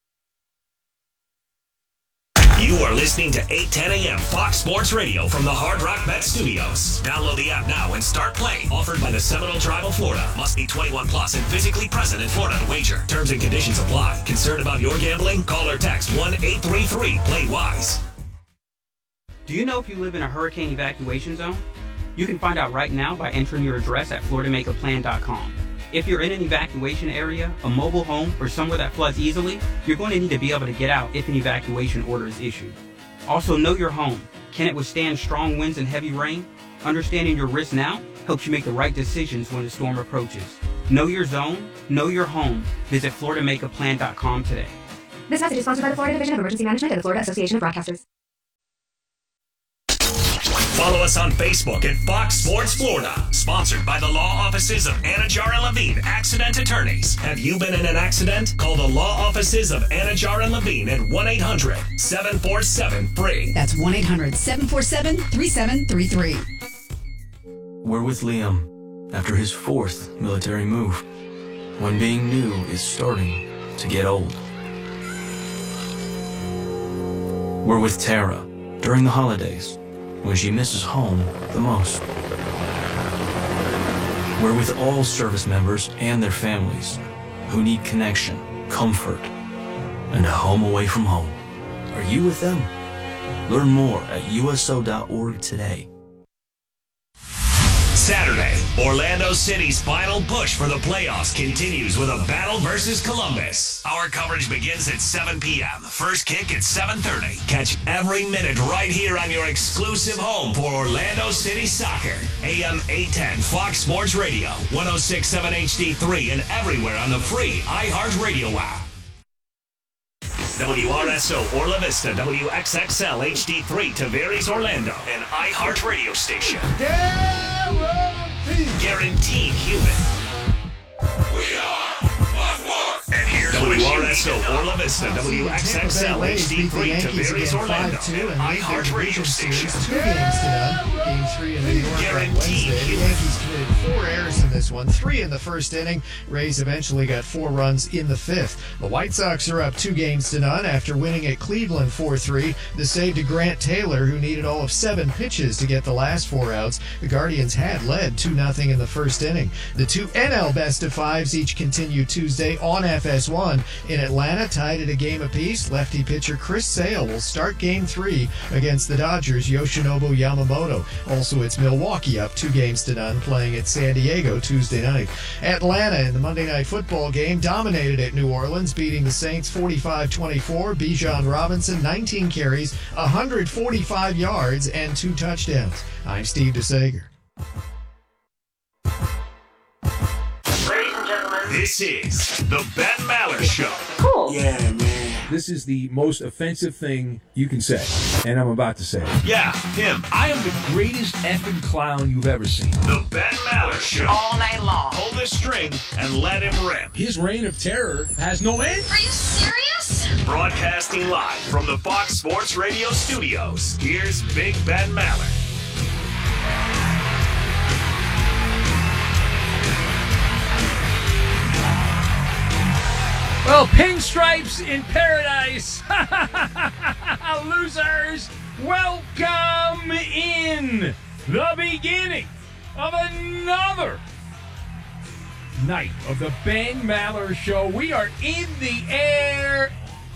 You are listening to 810 AM Fox Sports Radio from the Hard Rock Bet Studios. Download the app now and start playing. Offered by the Seminole Tribe of Florida. Must be 21 plus and physically present in Florida to wager. Terms and conditions apply. Concerned about your gambling? Call or text 1-833-PLAY-WISE. Do you know if you live in a hurricane evacuation zone? You can find out right now by entering your address at FloridaMakeAPlan.com. If you're in an evacuation area, a mobile home, or somewhere that floods easily, you're going to need to be able to get out if an evacuation order is issued. Also, know your home. Can it withstand strong winds and heavy rain? Understanding your risk now helps you make the right decisions when the storm approaches. Know your zone, know your home. Visit FloridaMakeAPlan.com today. This message is sponsored by the Florida Division of Emergency Management and the Florida Association of Broadcasters. Follow us on Facebook at Fox Sports Florida. Sponsored by the law offices of Anajar and Levine, accident attorneys. Have you been in an accident? Call the law offices of Anajar and Levine at 1-800-747-FREE. That's 1-800-747-3733. We're with Liam after his 4th military move, when being new is starting to get old. We're with Tara during the holidays, when she misses home the most. We're with all service members and their families who need connection, comfort, and a home away from home. Are you with them? Learn more at USO.org today. Saturday, Orlando City's final push for the playoffs continues with a battle versus Columbus. Our coverage begins at 7 p.m. First kick at 7:30. Catch every minute right here on your exclusive home for Orlando City Soccer. AM 810 Fox Sports Radio, 106.7 HD3, and everywhere on the free iHeartRadio app. WRSO Orla Vista, WXXL HD3, Tavares Orlando, an iHeartRadio station. Guaranteed human. We are and here's WRSO Orla Vista, WXXL HD3, Tavares Orlando, an iHeartRadio station. 2 games to none. Game 3 in New York on Wednesday. The Yankees committed 4 errors in this one, 3 in the first inning. Rays eventually got 4 runs in the 5th. The White Sox are up 2 games to none after winning at Cleveland 4-3. The save to Grant Taylor, who needed all of 7 pitches to get the last 4 outs. The Guardians had led 2-0 in the first inning. The 2 NL best-of-5s each continue Tuesday on FS1. In Atlanta, tied at a game apiece, lefty pitcher Chris Sale will start Game 3 against the Dodgers' Yoshinobu Yamamoto. Also, it's Milwaukee up 2 games to none, playing at San Diego Tuesday night. Atlanta in the Monday Night Football game dominated at New Orleans, beating the Saints 45-24. Bijan Robinson, 19 carries, 145 yards, and 2 touchdowns. I'm Steve DeSager. This is the Ben Maller Show. Cool. Yeah, man. This is the most offensive thing you can say, and I'm about to say it. Yeah, him. I am the greatest effing clown you've ever seen. The Ben Maller Show. All night long. Pull the string and let him rip. His reign of terror has no end. Are you serious? Broadcasting live from the Fox Sports Radio studios, here's Big Ben Maller. Well, pinstripes in paradise. Losers, welcome in the beginning of another night of the Ben Maller Show. We are in the air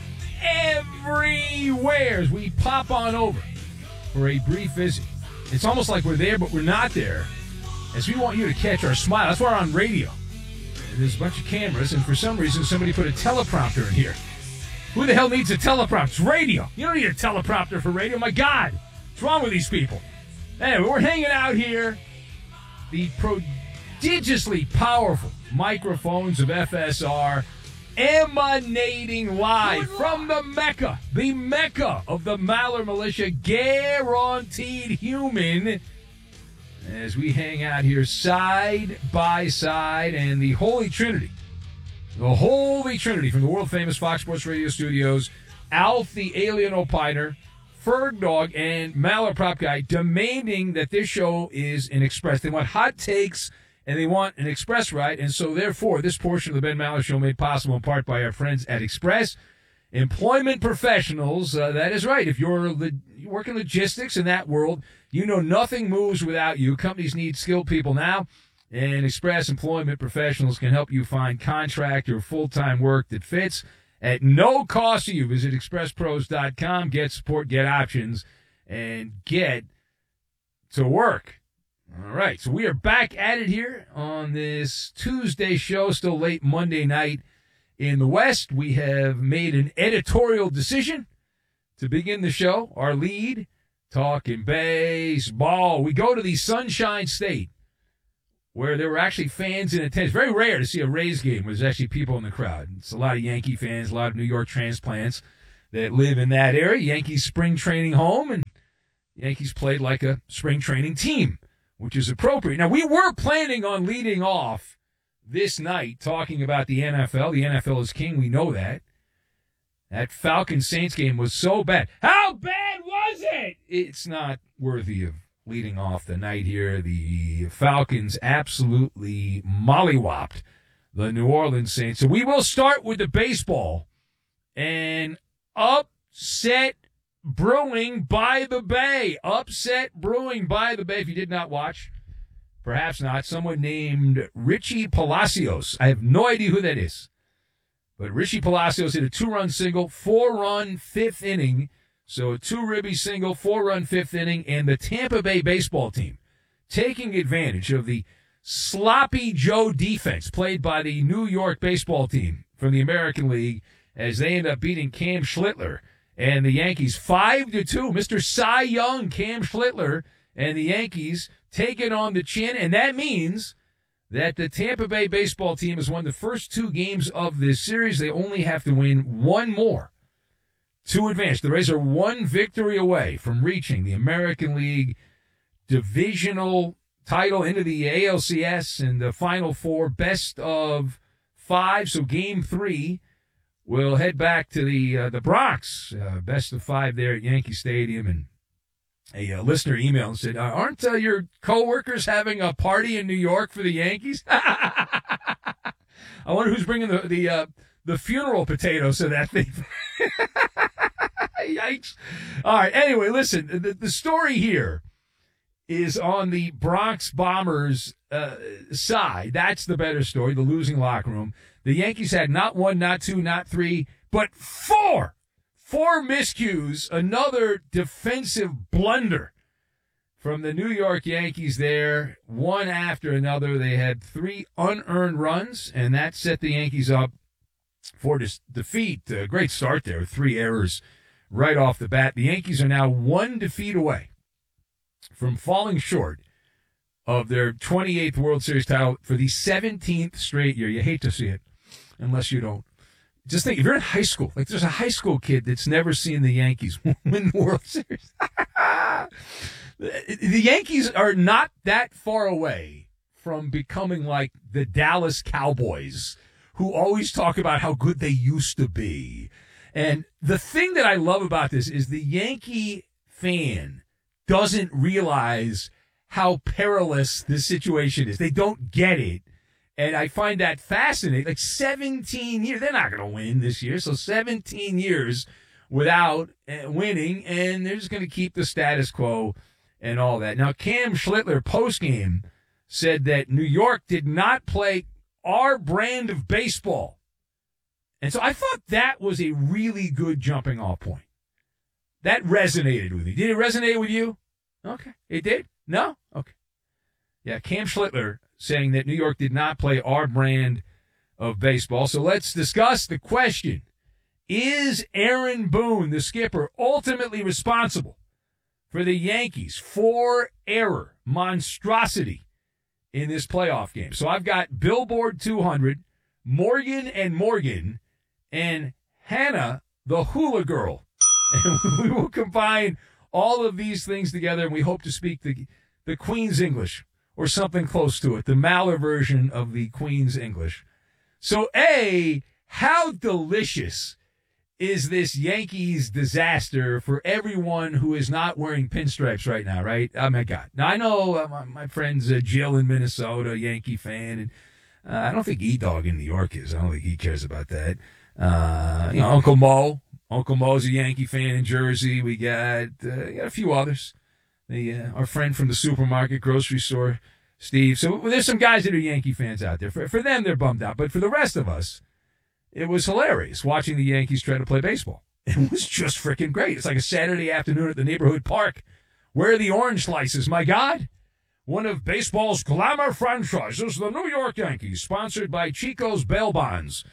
everywhere as we pop on over for a brief visit. It's almost like we're there, but we're not there, as we want you to catch our smile. That's why we're on radio. There's a bunch of cameras, and for some reason, somebody put a teleprompter in here. Who the hell needs a teleprompter? It's radio. You don't need a teleprompter for radio. My God, what's wrong with these people? Anyway, we're hanging out here. The prodigiously powerful microphones of FSR emanating live from the Mecca of the Maller Militia, guaranteed human, as we hang out here side by side, and the Holy Trinity from the world-famous Fox Sports Radio studios, Alf the Alien Opiner, Ferg Dog, and Maller Prop Guy, demanding that this show is an express. They want hot takes, and they want an express ride, and so therefore this portion of the Ben Maller Show made possible in part by our friends at Express Employment Professionals. That is right. If you're working logistics in that world, you know nothing moves without you. Companies need skilled people now, and Express Employment Professionals can help you find contract or full-time work that fits at no cost to you. Visit expresspros.com, get support, get options, and get to work. All right, so we are back at it here on this Tuesday show, still late Monday night in the West. We have made an editorial decision to begin the show. Our lead, talking baseball. We go to the Sunshine State, where there were actually fans in attendance. Very rare to see a Rays game where there's actually people in the crowd. It's a lot of Yankee fans, a lot of New York transplants that live in that area. Yankees spring training home, and Yankees played like a spring training team, which is appropriate. Now, we were planning on leading off this night talking about the NFL. The NFL is king. We know that. That Falcons-Saints game was so bad. How bad was it? It's not worthy of leading off the night here. The Falcons absolutely mollywopped the New Orleans Saints. So we will start with the baseball. And upset brewing by the Bay. Upset brewing by the Bay. If you did not watch, perhaps not. Someone named Richie Palacios. I have no idea who that is. But Richie Palacios hit a 2-run single, 4-run fifth inning. So a 2-ribby single, 4-run fifth inning. And the Tampa Bay baseball team taking advantage of the sloppy Joe defense played by the New York baseball team from the American League as they end up beating Cam Schlittler and the Yankees 5-2. Mr. Cy Young, Cam Schlittler, and the Yankees take it on the chin. And that means that the Tampa Bay baseball team has won the first 2 games of this series. They only have to win one more to advance. The Rays are 1 victory away from reaching the American League divisional title into the ALCS and the Final Four, best of 5. So Game 3 will head back to the Bronx, best of 5 there at Yankee Stadium. And a listener emailed and said, aren't your coworkers having a party in New York for the Yankees? I wonder who's bringing the funeral potatoes to that thing. Yikes. All right, anyway, listen, the story here is on the Bronx Bombers side. That's the better story, the losing locker room. The Yankees had not 1, not 2, not 3, but 4 miscues, another defensive blunder from the New York Yankees there, one after another. They had 3 unearned runs, and that set the Yankees up for defeat. A great start there, 3 errors right off the bat. The Yankees are now 1 defeat away from falling short of their 28th World Series title for the 17th straight year. You hate to see it, unless you don't. Just think, if you're in high school, like there's a high school kid that's never seen the Yankees win the World Series. The Yankees are not that far away from becoming like the Dallas Cowboys, who always talk about how good they used to be. And the thing that I love about this is the Yankee fan doesn't realize how perilous this situation is. They don't get it. And I find that fascinating. Like 17 years, they're not going to win this year. So 17 years without winning, and they're just going to keep the status quo and all that. Now, Cam Schlittler, postgame, said that New York did not play our brand of baseball. And so I thought that was a really good jumping off point. That resonated with me. Did it resonate with you? Okay. It did? No? Okay. Yeah, Cam Schlittler saying that New York did not play our brand of baseball. So let's discuss the question. Is Aaron Boone, the skipper, ultimately responsible for the Yankees' 4-error monstrosity in this playoff game? So I've got Billboard 200, Morgan and Morgan, and Hannah, the Hula Girl. And we will combine all of these things together, and we hope to speak the Queen's English, or something close to it, the Maller version of the Queen's English. So, A, how delicious is this Yankees disaster for everyone who is not wearing pinstripes right now, right? Oh, my God. Now, I know my friend's Jill in Minnesota, Yankee fan, and I don't think E-Dog in New York is. I don't think he cares about that. Uncle Mo. Uncle Mo's a Yankee fan in Jersey. We got a few others. Our friend from the supermarket, grocery store, Steve. So there's some guys that are Yankee fans out there. For them, they're bummed out. But for the rest of us, it was hilarious watching the Yankees try to play baseball. It was just freaking great. It's like a Saturday afternoon at the neighborhood park. Where are the orange slices? My God. One of baseball's glamour franchises, the New York Yankees, sponsored by Chico's Bail Bonds.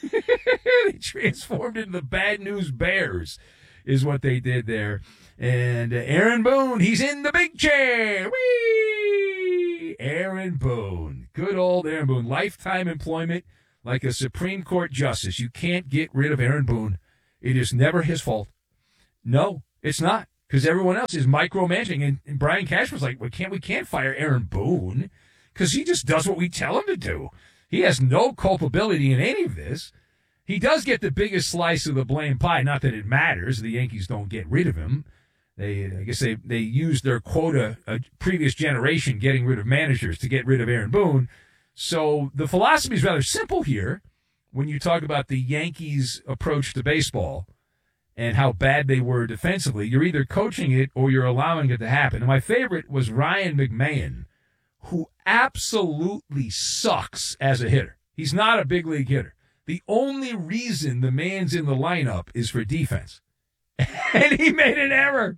They transformed into the Bad News Bears is what they did there. And Aaron Boone, he's in the big chair. Whee! Aaron Boone. Good old Aaron Boone. Lifetime employment like a Supreme Court justice. You can't get rid of Aaron Boone. It is never his fault. No, it's not. because everyone else is micromanaging. And Brian Cashman's like, we can't fire Aaron Boone because he just does what we tell him to do. He has no culpability in any of this. He does get the biggest slice of the blame pie. Not that it matters. The Yankees don't get rid of him. I guess they used their quota, a previous generation, getting rid of managers to get rid of Aaron Boone. So the philosophy is rather simple here when you talk about the Yankees' approach to baseball and how bad they were defensively. You're either coaching it or you're allowing it to happen. And my favorite was Ryan McMahon, who absolutely sucks as a hitter. He's not a big league hitter. The only reason the man's in the lineup is for defense. And he made an error.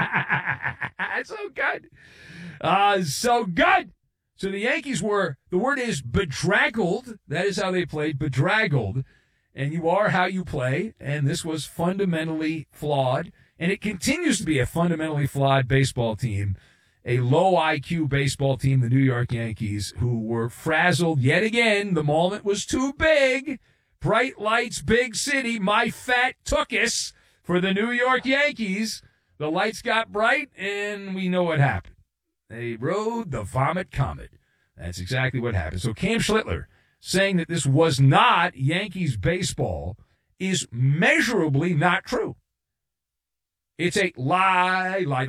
So good. So good. So the Yankees were, the word is bedraggled. That is how they played, bedraggled. And you are how you play. And this was fundamentally flawed. And it continues to be a fundamentally flawed baseball team. A low IQ baseball team, the New York Yankees, who were frazzled yet again. The moment was too big. Bright lights, big city, my fat tookus for the New York Yankees. The lights got bright, and we know what happened. They rode the vomit comet. That's exactly what happened. So Cam Schlittler saying that this was not Yankees baseball is measurably not true. It's a lie by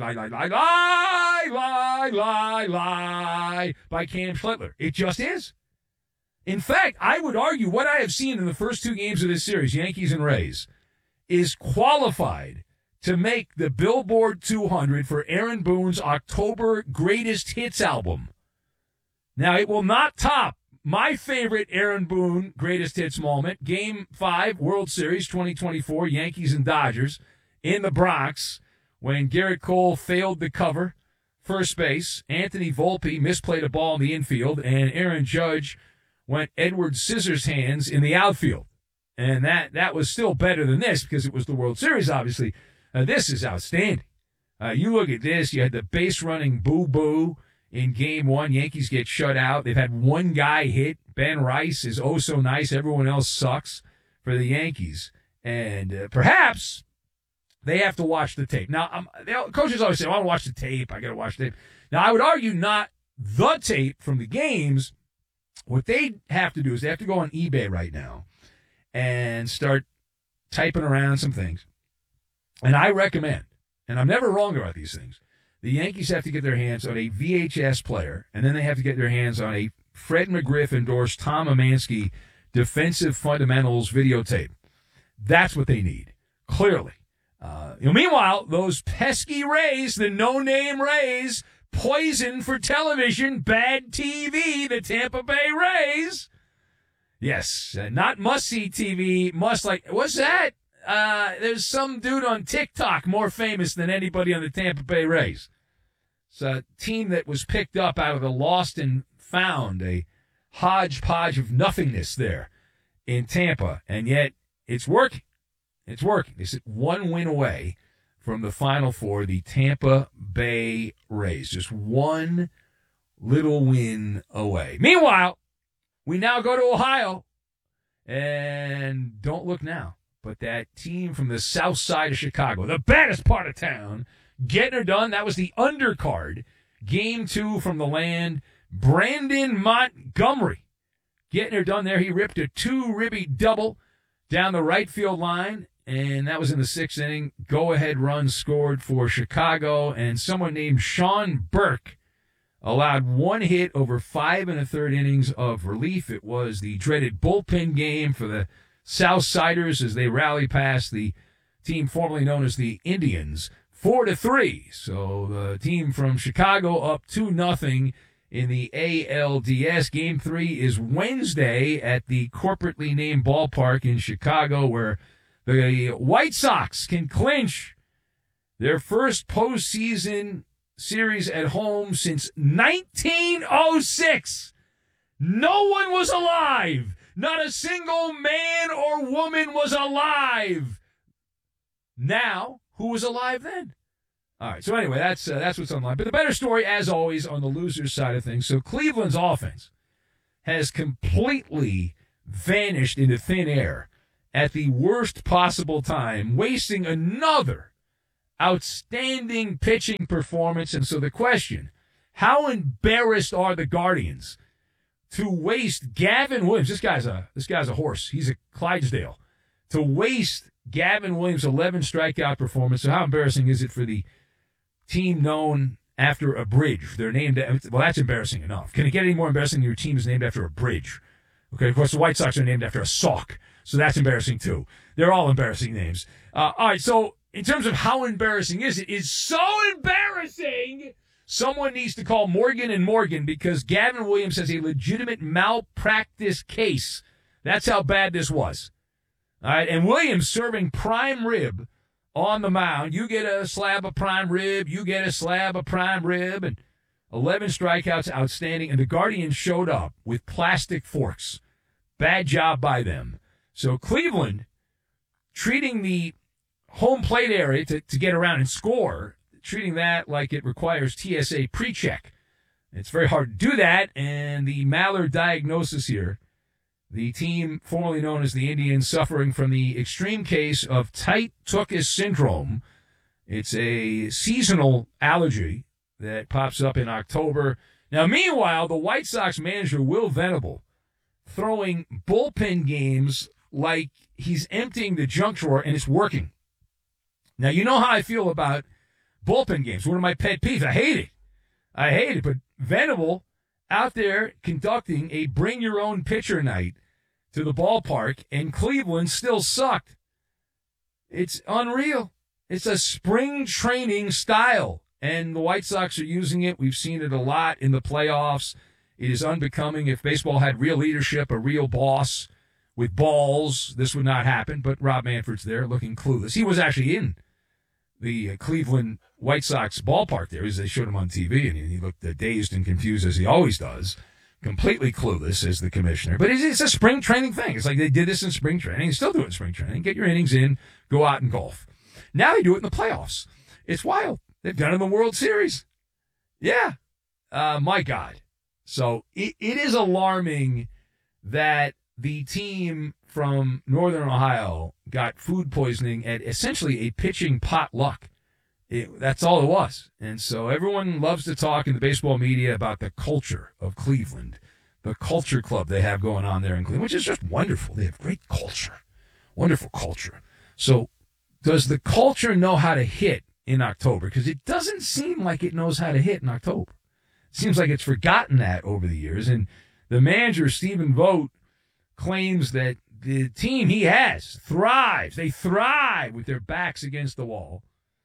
Cam Schlittler. It just is. In fact, I would argue what I have seen in the first two games of this series, Yankees and Rays, is qualified to make the Billboard 200 for Aaron Boone's October Greatest Hits album. Now, it will not top my favorite Aaron Boone Greatest Hits moment, Game 5, World Series 2024, Yankees and Dodgers, in the Bronx, when Garrett Cole failed to cover first base, Anthony Volpe misplayed a ball in the infield, and Aaron Judge went Edward Scissorhands in the outfield. And that was still better than this because it was the World Series, obviously. This is outstanding. You look at this. You had the base-running boo-boo in Game 1. Yankees get shut out. They've had one guy hit. Ben Rice is oh so nice. Everyone else sucks for the Yankees. And perhaps they have to watch the tape. Now, coaches always say, I want to watch the tape. I got to watch the tape. Now, I would argue not the tape from the games. What they have to do is they have to go on eBay right now and start typing around some things. And I recommend, and I'm never wrong about these things, the Yankees have to get their hands on a VHS player, and then they have to get their hands on a Fred McGriff endorsed Tom Amansky defensive fundamentals videotape. That's what they need, clearly. Meanwhile, those pesky Rays, the no-name Rays, poison for television, bad TV, the Tampa Bay Rays. Yes, not must-see TV, what's that? There's some dude on TikTok more famous than anybody on the Tampa Bay Rays. It's a team that was picked up out of the lost and found, a hodgepodge of nothingness there in Tampa, and yet it's working. It's working. They sit one win away from the Final Four, the Tampa Bay Rays. Just one little win away. Meanwhile, we now go to Ohio, and don't look now, but that team from the south side of Chicago, the baddest part of town, getting her done. That was the undercard. Game 2 from the land. Brandon Montgomery getting her done there. He ripped a 2-ribby double down the right field line, and that was in the 6th inning. Go-ahead run scored for Chicago, and someone named Sean Burke allowed one hit over 5 1/3 innings of relief. It was the dreaded bullpen game for the Southsiders as they rally past the team formerly known as the Indians, 4-3. So the team from Chicago up 2-0 in the ALDS. Game 3 is Wednesday at the corporately named ballpark in Chicago, where the White Sox can clinch their first postseason series at home since 1906. No one was alive. Not a single man or woman was alive. Now, who was alive then? All right, so anyway, that's what's online. But the better story, as always, on the losers side of things. So Cleveland's offense has completely vanished into thin air at the worst possible time, wasting another outstanding pitching performance. And so the question, how embarrassed are the Guardians to waste Gavin Williams? This guy's a horse. He's a Clydesdale. To waste Gavin Williams' 11 strikeout performance. So how embarrassing is it for the team known after a bridge? They're named, well, that's embarrassing enough. Can it get any more embarrassing than your team is named after a bridge? Okay, of course, the White Sox are named after a sock, so that's embarrassing too. They're all embarrassing names. All right, so in terms of how embarrassing is it, it's so embarrassing, someone needs to call Morgan & Morgan because Gavin Williams has a legitimate malpractice case. That's how bad this was. All right, and Williams serving prime rib on the mound. You get a slab of prime rib, you get a slab of prime rib, and 11 strikeouts, outstanding. And the Guardians showed up with plastic forks. Bad job by them. So Cleveland treating the home plate area to get around and score, treating that like it requires TSA pre-check. It's very hard to do that, and the Mallard diagnosis here, the team formerly known as the Indians suffering from the extreme case of tight-tuchus syndrome. It's a seasonal allergy that pops up in October. Now, meanwhile, the White Sox manager, Will Venable, throwing bullpen games like he's emptying the junk drawer, and it's working. Now, you know how I feel about bullpen games. One of my pet peeves. I hate it. But Venable out there conducting a bring-your-own-pitcher night to the ballpark, and Cleveland still sucked. It's unreal. It's a spring training style, and the White Sox are using it. We've seen it a lot in the playoffs. It is unbecoming. If baseball had real leadership, a real boss with balls, this would not happen. But Rob Manfred's there looking clueless. He was actually in the Cleveland White Sox ballpark there as they showed him on TV, and he looked dazed and confused as he always does, completely clueless as the commissioner. But it's a spring training thing. It's like they did this in spring training. They still do it in spring training. Get your innings in, go out and golf. Now they do it in the playoffs. It's wild. They've done it in the World Series. Yeah. My God. So it is alarming that the team from Northern Ohio got food poisoning at essentially a pitching potluck. That's all it was. And so everyone loves to talk in the baseball media about the culture of Cleveland, the culture club they have going on there in Cleveland, which is just wonderful. They have great culture, wonderful culture. So does the culture know how to hit in October? Because it doesn't seem like it knows how to hit in October. It seems like it's forgotten that over the years. And the manager, Stephen Vogt, claims that the team he has thrives. They thrive with their backs against the wall,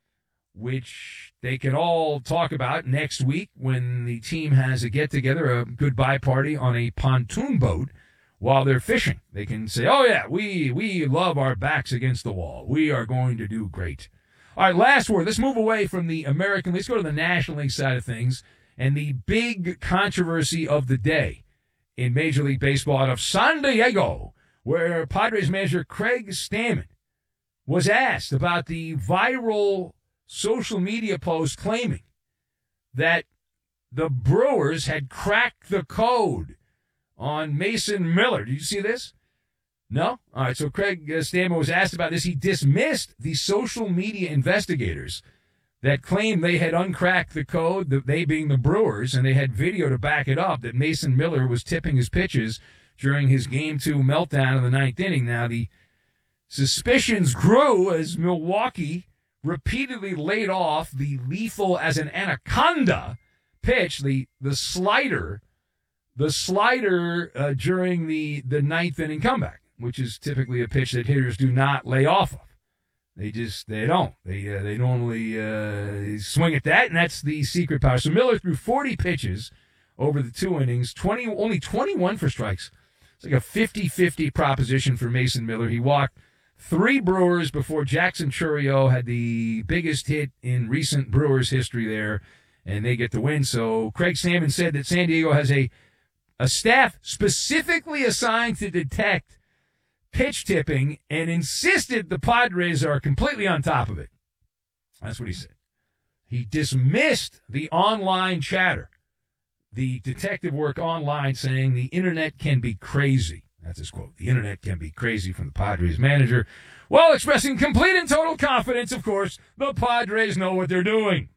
which they can all talk about next week when the team has a get-together, a goodbye party on a pontoon boat while they're fishing. They can say, oh, yeah, we love our backs against the wall. We are going to do great. All right, last word. Let's move away from the American League. Let's go to the National League side of things and the big controversy of the day in Major League Baseball out of San Diego, where Padres manager Craig Stammen was asked about the viral social media post claiming that the Brewers had cracked the code on Mason Miller. Did you see this? No? All right, so Craig Stammen was asked about this. He dismissed the social media investigators that claimed they had uncracked the code, they being the Brewers, and they had video to back it up, that Mason Miller was tipping his pitches during his Game 2 meltdown in the ninth inning. Now, the suspicions grew as Milwaukee repeatedly laid off the lethal as an anaconda pitch, the slider during the ninth inning comeback, which is typically a pitch that hitters do not lay off of. They don't. They normally swing at that, and that's the secret power. So Miller threw 40 pitches over the 2 innings, only 21 for strikes. It's like a 50-50 proposition for Mason Miller. He walked 3 Brewers before Jackson Chourio had the biggest hit in recent Brewers history there, and they get the win. So Craig Stammen said that San Diego has a staff specifically assigned to detect pitch tipping and insisted the Padres are completely on top of it. That's what he said. He dismissed the online chatter, the detective work online, saying the internet can be crazy. That's his quote. The internet can be crazy from the Padres manager. While expressing complete and total confidence, of course, the Padres know what they're doing.